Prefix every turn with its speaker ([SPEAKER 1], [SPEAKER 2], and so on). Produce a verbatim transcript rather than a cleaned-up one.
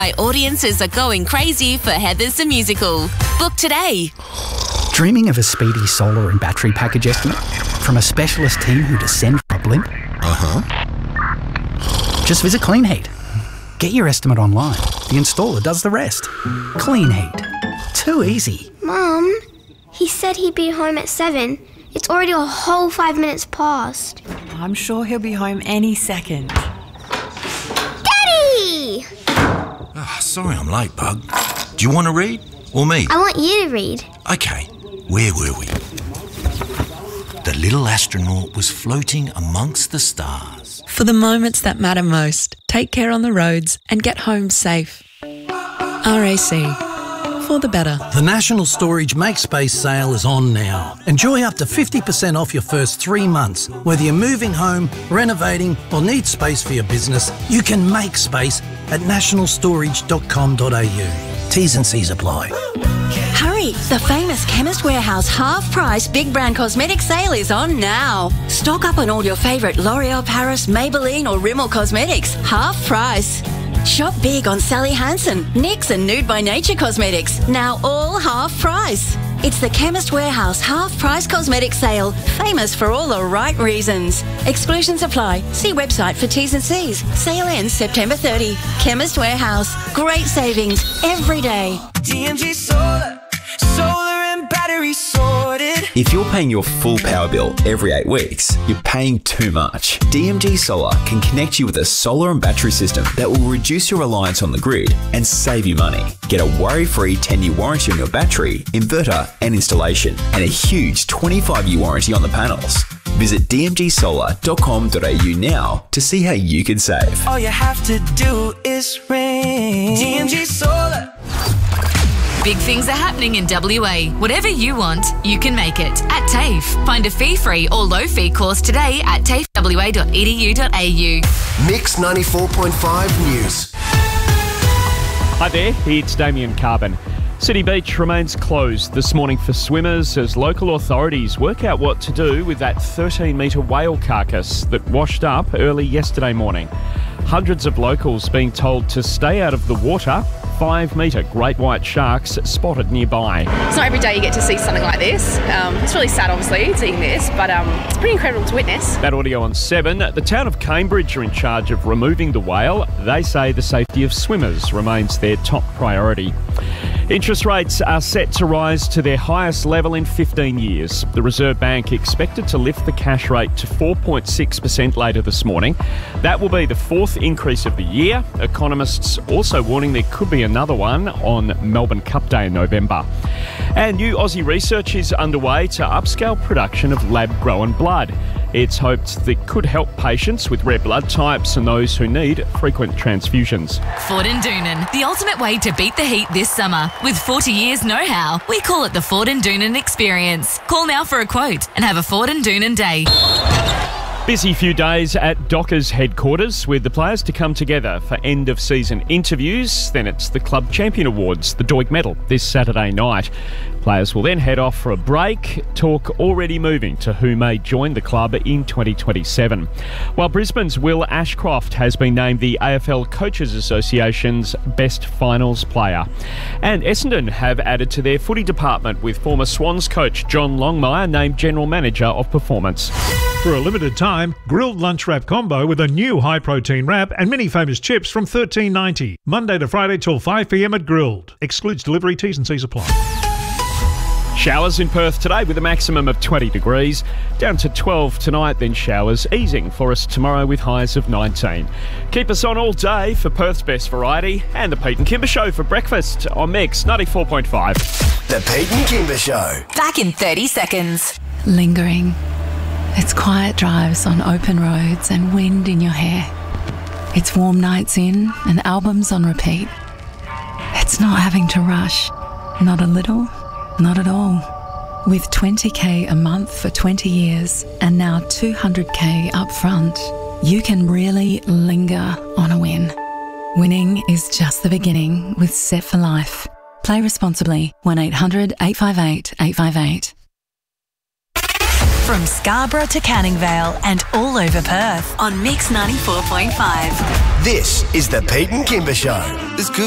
[SPEAKER 1] My audiences are going crazy for Heathers the Musical. Book today.
[SPEAKER 2] Dreaming of a speedy solar and battery package estimate from a specialist team who descend from a blimp?
[SPEAKER 3] Uh-huh.
[SPEAKER 2] Just visit Clean Heat. Get your estimate online. The installer does the rest. Clean Heat. Too easy.
[SPEAKER 4] Mum, he said he'd be home at seven. It's already a whole five minutes past.
[SPEAKER 5] I'm sure he'll be home any second.
[SPEAKER 4] Daddy!
[SPEAKER 3] Oh, sorry I'm late, Bug. Do you want to read? Or me?
[SPEAKER 4] I want you to read.
[SPEAKER 3] Okay, where were we? The little astronaut was floating amongst the stars.
[SPEAKER 5] For the moments that matter most, take care on the roads and get home safe. R A C. For the better.
[SPEAKER 6] The National Storage Make Space sale is on now. Enjoy up to fifty percent off your first three months. Whether you're moving home, renovating or need space for your business, you can make space at national storage dot com dot a u. T's and C's apply.
[SPEAKER 7] Hurry! The famous Chemist Warehouse half-price big brand cosmetic sale is on now. Stock up on all your favourite L'Oreal Paris, Maybelline or Rimmel cosmetics. Half price. Shop big on Sally Hansen, NYX and Nude by Nature cosmetics. Now all half price. It's the Chemist Warehouse half-price cosmetic sale. Famous for all the right reasons. Exclusions apply. See website for T's and C's. Sale ends September thirtieth. Chemist Warehouse. Great savings every day.
[SPEAKER 8] D M G Solar. Solar and battery sorted.
[SPEAKER 9] If you're paying your full power bill every eight weeks, you're paying too much. D M G Solar can connect you with a solar and battery system that will reduce your reliance on the grid and save you money. Get a worry-free ten-year warranty on your battery, inverter and installation, and a huge twenty-five year warranty on the panels. Visit d m g solar dot com dot a u now to see how you can save.
[SPEAKER 8] All you have to do is ring. D M G Solar.
[SPEAKER 1] Big things are happening in W A. Whatever you want, you can make it at TAFE. Find a fee-free or low-fee course today at tafe w a dot e d u dot a u.
[SPEAKER 10] Mix ninety-four point five News.
[SPEAKER 11] Hi there, it's Damien Carbon. City Beach remains closed this morning for swimmers as local authorities work out what to do with that thirteen metre whale carcass that washed up early yesterday morning. Hundreds of locals being told to stay out of the water. Five metre great white sharks spotted nearby.
[SPEAKER 12] It's not every day you get to see something like this. Um, it's really sad, obviously, seeing this, but um, it's pretty incredible to witness.
[SPEAKER 11] That audio on seven. The town of Cambridge are in charge of removing the whale. They say the safety of swimmers remains their top priority. Interest rates are set to rise to their highest level in fifteen years. The Reserve Bank expected to lift the cash rate to four point six percent later this morning. That will be the fourth increase of the year. Economists also warning there could be another one on Melbourne Cup Day in November. And new Aussie research is underway to upscale production of lab-grown blood. It's hoped that could help patients with rare blood types and those who need frequent transfusions.
[SPEAKER 1] Ford and Doonan, the ultimate way to beat the heat this summer. With forty years know-how, we call it the Ford and Doonan experience. Call now for a quote and have a Ford and Doonan day.
[SPEAKER 11] Busy few days at Dockers headquarters with the players to come together for end-of-season interviews. Then it's the Club Champion Awards, the Doig Medal, this Saturday night. Players will then head off for a break. Talk already moving to who may join the club in twenty twenty-seven. While Brisbane's Will Ashcroft has been named the A F L Coaches Association's Best Finals Player. And Essendon have added to their footy department with former Swans coach John Longmire named General Manager of Performance.
[SPEAKER 13] For a limited time, grilled lunch wrap combo with a new high-protein wrap and many famous chips from thirteen ninety. Monday to Friday till five p m at Grilled. Excludes delivery, T's and C's apply.
[SPEAKER 11] Showers in Perth today with a maximum of twenty degrees. Down to twelve tonight, then showers easing for us tomorrow with highs of nineteen. Keep us on all day for Perth's best variety and the Pete and Kimber Show for breakfast on Mix ninety-four point five.
[SPEAKER 10] The Pete and Kimber Show.
[SPEAKER 1] Back in thirty seconds.
[SPEAKER 14] Lingering. It's quiet drives on open roads and wind in your hair. It's warm nights in and albums on repeat. It's not having to rush. Not a little, not at all. With twenty k a month for twenty years and now two hundred k up front, you can really linger on a win. Winning is just the beginning with Set for Life. Play responsibly. one eight hundred eight five eight eight five eight.
[SPEAKER 15] From Scarborough to Canning Vale and all over Perth on Mix ninety-four point five.
[SPEAKER 10] This is the Pete and Kimber Show. This could